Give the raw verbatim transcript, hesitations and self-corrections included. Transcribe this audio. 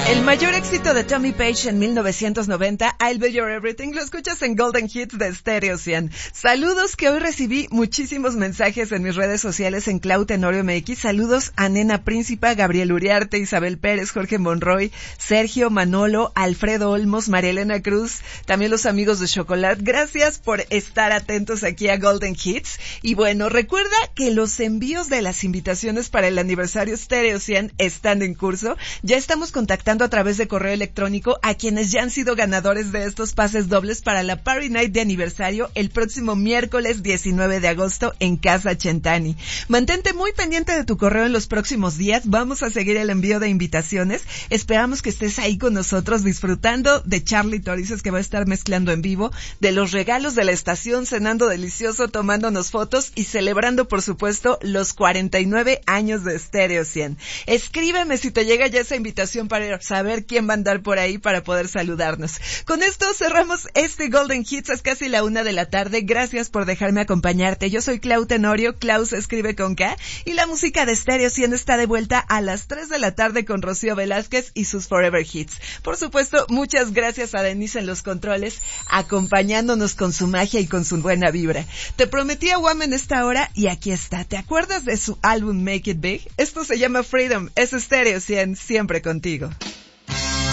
El mayor éxito de Tommy Page en mil novecientos noventa, I'll Be Your Everything, lo escuchas en Golden Hits de Stereo cien. Saludos, que hoy recibí muchísimos mensajes en mis redes sociales en Clau Tenorio M X. Saludos a Nena Príncipa, Gabriel Uriarte, Isabel Pérez, Jorge Monroy, Sergio, Manolo, Alfredo Olmos, María Elena Cruz, también los amigos de Chocolate. Gracias por estar atentos aquí a Golden Hits. Y bueno, recuerda que los envíos de las invitaciones para el aniversario Stereo cien están en curso. Ya estamos contactando a través de correo electrónico a quienes ya han sido ganadores de estos pases dobles para la Party Night de aniversario el próximo miércoles diecinueve de agosto en Casa Chentani. Mantente muy pendiente de tu correo en los próximos días. Vamos a seguir el envío de invitaciones. Esperamos que estés ahí con nosotros disfrutando de Charlie Torices, que va a estar mezclando en vivo, de los regalos de la estación, cenando delicioso, tomándonos fotos y celebrando, por supuesto, los cuarenta y nueve años de Stereo cien. Escríbeme si te llega ya esa invitación para saber quién va a andar por ahí para poder saludarnos. Con esto cerramos este Golden Hits, es casi la una de la tarde. Gracias por dejarme acompañarte. Yo soy Clau Tenorio, Clau se escribe con K, y la música de Stereo cien está de vuelta a las tres de la tarde con Rocío Velázquez y sus Forever Hits. Por supuesto, muchas gracias a Denise en los controles, acompañándonos con su magia y con su buena vibra. Te prometí a Wham en esta hora y aquí está. ¿Te acuerdas de su álbum Make It Big? Esto se llama Freedom, es Stereo cien, siempre contigo.